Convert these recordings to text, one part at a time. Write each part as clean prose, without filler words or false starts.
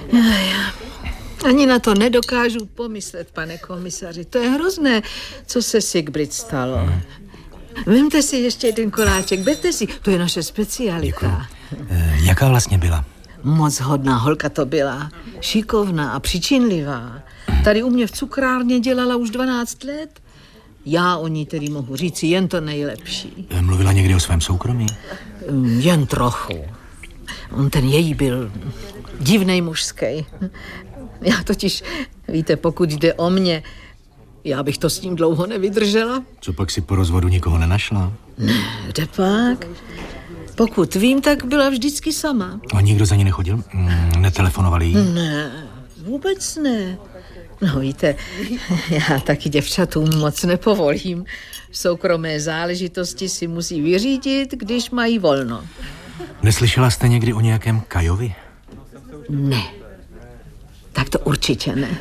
Ani na to nedokážu pomyslet, pane komisaři. To je hrozné, co se Sigbrit stalo. Vemte si ještě jeden koláček, berte si, to je naše specialita. Jaká vlastně byla? Moc hodná holka to byla. Šikovná a přičinlivá. Tady u mě v cukrárně dělala už 12 let. Já o ní tedy mohu říci jen to nejlepší. Mluvila někdy o svém soukromí? Jen trochu. On ten její byl divnej mužský. Já totiž, víte, pokud jde o mě, já bych to s ním dlouho nevydržela. Co pak si po rozvodu nikoho nenašla? Ne, kde pak? Pokud vím, tak byla vždycky sama. A nikdo za ní nechodil? Netelefonovali jí? Ne, vůbec ne. No víte, já taky děvčatům moc nepovolím. Soukromé záležitosti si musí vyřídit, když mají volno. Neslyšela jste někdy o nějakém Kajovi? Ne. Tak to určitě ne.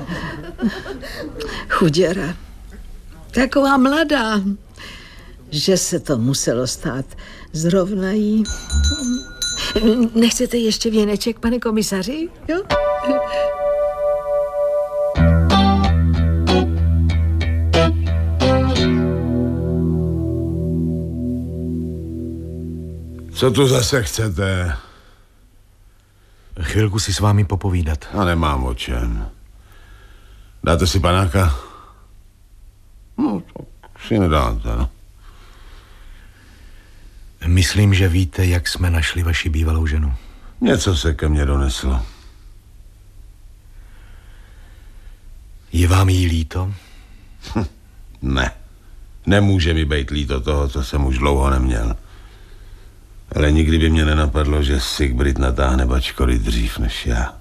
Chuděra. Taková mladá, že se to muselo stát zrovna jí. Nechcete ještě věneček, pane komisaři? Jo? Co tu zase chcete? Chvilku si s vámi popovídat. A nemám o čem. Dáte si panáka? No, tak si nedáte, no. Myslím, že víte, jak jsme našli vaši bývalou ženu. Něco se ke mně doneslo. Je vám jí líto? Ne. Nemůže mi být líto toho, co jsem už dlouho neměl. Ale nikdy by mě nenapadlo, že Sigbrit natáhne bačkory dřív než já.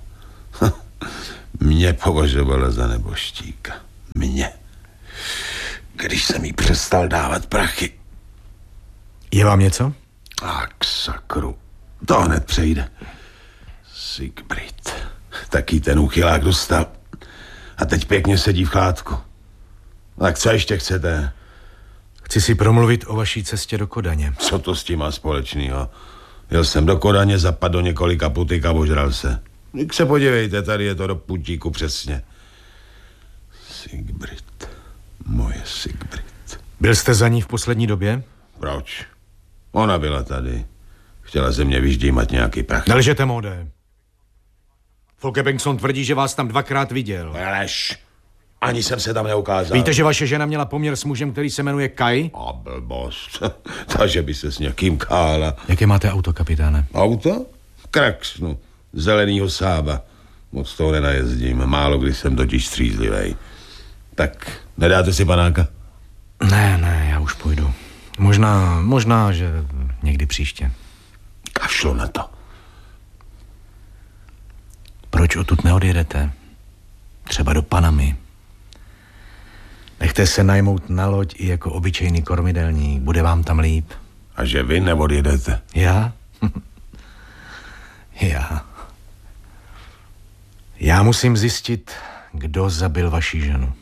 Mě považovala za neboštíka. Mě. Když jsem jí přestal dávat prachy. Je vám něco? Tak sakru. To hned přejde. Sigbrit. Taky ten úchylák dostal. A teď pěkně sedí v chládku. Tak co ještě chcete? Chci si promluvit o vaší cestě do Kodaně. Co to s tím má společného? Jel jsem do Kodaně, zapadl do několika putik a ožral se. Jak se podívejte, tady je to do putíku přesně. Sigbrit. Moje Sigbrit. Byl jste za ní v poslední době? Proč? Ona byla tady. Chtěla ze mě vyždímat nějaký prach. Nelžete, Móde. Folke Bengtsson tvrdí, že vás tam 2krát viděl. Lež. Ani jsem se tam neukázal. Víte, že vaše žena měla poměr s mužem, který se jmenuje Kaj? A blbost. Takže by se s někým kála. Jaké máte auto, kapitáne? Auto? Kraxnu. Zelenýho Sába. Moc toho nenajezdím. Málo kdy jsem totiž střízlivej. Tak nedáte si panáka? Ne, já už půjdu. Možná, že někdy příště. Kašlu na to. Proč odtud neodjedete? Třeba do Panamy. Nechte se najmout na loď i jako obyčejný kormidelník. Bude vám tam líp. A že vy neodjedete? Já? Já musím zjistit, kdo zabil vaši ženu.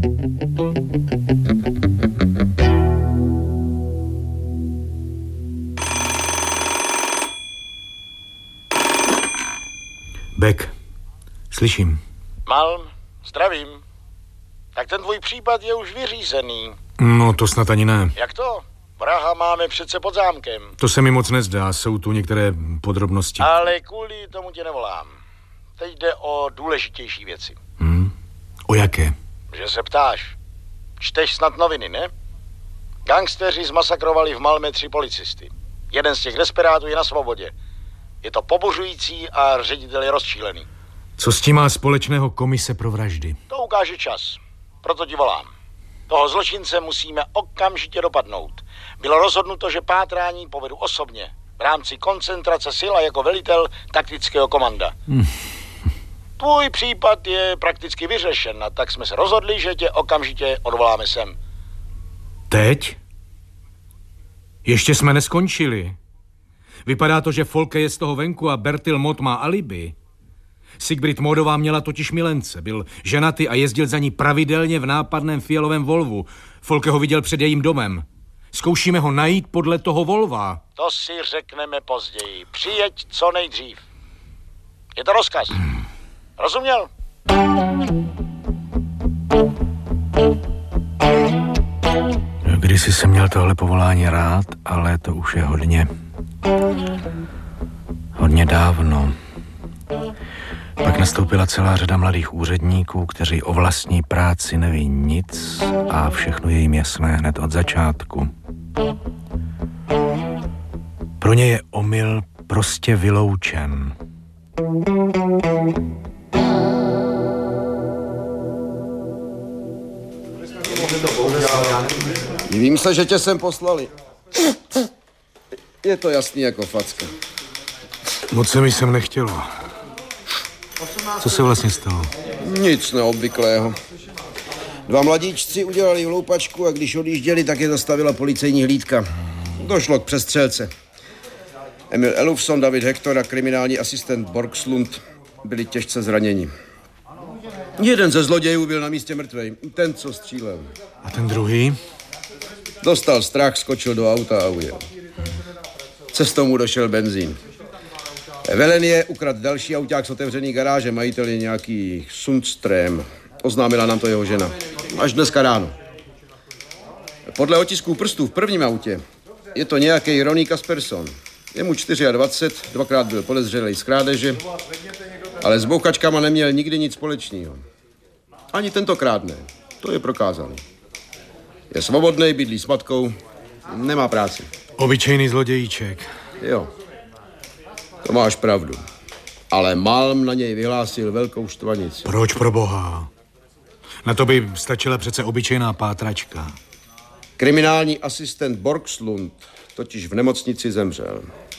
Beck, slyším. Malm, zdravím. Tak ten tvůj případ je už vyřízený. No, to snad ani ne. Jak to? Praha máme přece pod zámkem. To se mi moc nezdá, jsou tu některé podrobnosti. Ale kvůli tomu tě nevolám. Teď jde o důležitější věci. O jaké? Že se ptáš. Čteš snad noviny, ne? Gangsteři zmasakrovali v Malmö 3 policisty. Jeden z těch desperátů je na svobodě. Je to pobuřující a ředitel je rozčílený. Co s tím má společného komise pro vraždy? To ukáže čas. Proto ti volám. Toho zločince musíme okamžitě dopadnout. Bylo rozhodnuto, že pátrání povedu osobně. V rámci koncentrace sil a jako velitel taktického komanda. Tvůj případ je prakticky vyřešen, a tak jsme se rozhodli, že tě okamžitě odvoláme sem. Teď? Ještě jsme neskončili. Vypadá to, že Folke je z toho venku a Bertil Mott má alibi. Sigbrit Módová měla totiž milence, byl ženatý a jezdil za ní pravidelně v nápadném fialovém Volvu. Folke ho viděl před jejím domem. Zkoušíme ho najít podle toho Volva. To si řekneme později. Přijeď co nejdřív. Je to rozkaz. Rozuměl? Kdysi jsem měl tohle povolání rád, ale to už je hodně dávno. Pak nastoupila celá řada mladých úředníků, kteří o vlastní práci neví nic a všechno je jim jasné hned od začátku. Pro ně je omyl prostě vyloučen. Divím se, že tě sem poslali. Je to jasný jako facka. Moc se mi sem nechtělo. Co se vlastně stalo? Nic neobvyklého. 2 mladíčci udělali hloupačku a když odjížděli, tak je zastavila policejní hlídka. Došlo k přestřelce. Emil Elufson, David Hector a kriminální asistent Borgslund byli těžce zraněni. Jeden ze zlodějů byl na místě mrtvej, ten, co střílel. A ten druhý? Dostal strach, skočil do auta a ujel. Cestou mu došel benzín. Velen je ukradl další auták z otevřený garáže, majitel je nějaký Sundström. Oznámila nám to jeho žena. Až dneska ráno. Podle otisků prstů v prvním autě je to nějaký Ronnie Kasperson. Je mu 24, 2krát byl podezřelý z krádeže, ale s bouchačkama neměl nikdy nic společného. Ani tentokrát ne. To je prokázaný. Je svobodnej, bydlí s matkou, nemá práci. Obyčejný zlodějíček. Jo, to máš pravdu. Ale Malm na něj vyhlásil velkou štvanici. Proč pro boha? Na to by stačila přece obyčejná pátračka. Kriminální asistent Borgslund totiž v nemocnici zemřel.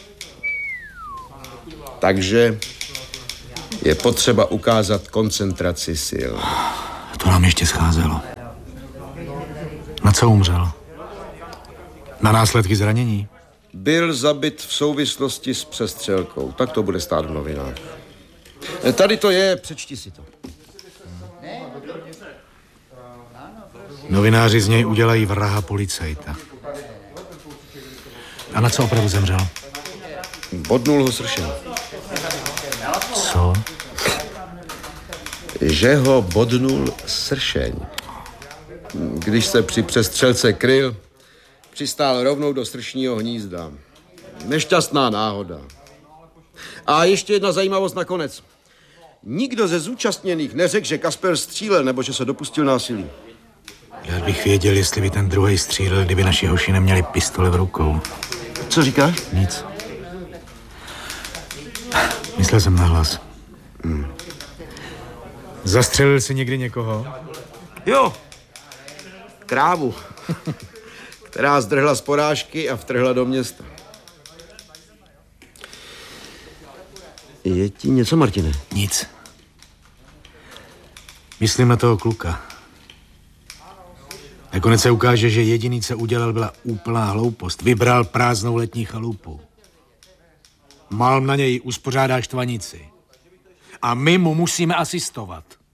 Takže je potřeba ukázat koncentraci sil. To nám ještě scházelo. Na co umřel? Na následky zranění? Byl zabit v souvislosti s přestřelkou. Tak to bude stát v novinách. Tady to je, přečti si to. Novináři z něj udělají vraha policajta. A na co opravdu zemřel? Bodnul ho sršen. Co? Že ho bodnul sršeň. Když se při přestřelce kryl, přistál rovnou do sršního hnízda. Nešťastná náhoda. A ještě jedna zajímavost nakonec. Nikdo ze zúčastněných neřekl, že Kasper střílel nebo že se dopustil násilí. Já bych věděl, jestli by ten druhej střílel, kdyby naši hoši neměli pistole v rukou. Co říkáš? Nic. Myslel jsem na hlas. Zastřelil jsi někdy někoho? Jo. Krávu. Která zdrhla z porážky a vtrhla do města. Je ti něco, Martine? Nic. Myslím na toho kluka. Nakonec se ukáže, že jediný, co udělal, byla úplná hloupost. Vybral prázdnou letní chalupu. Malm na něj uspořádá štvanici. A my mu musíme asistovat.